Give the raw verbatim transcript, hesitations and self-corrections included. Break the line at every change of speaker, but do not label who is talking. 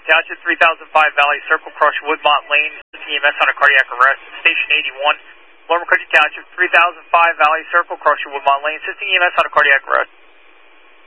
Township, three thousand five Valley Circle, cross Woodmont Lane, assisting E M S on a cardiac arrest. Station eighty-one, Lower McCutcheon Township, three thousand five Valley Circle, cross Woodmont Lane, assisting E M S on a cardiac arrest.